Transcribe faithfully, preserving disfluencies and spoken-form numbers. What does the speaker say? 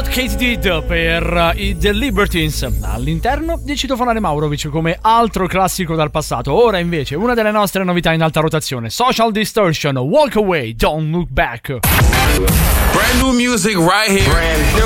What Katie Did per i The Libertines. All'interno di Citofonare Maurovic come altro classico dal passato. Ora invece una delle nostre novità in alta rotazione, Social Distortion, Walk Away, Don't Look Back. Brand new music right here. Brand new.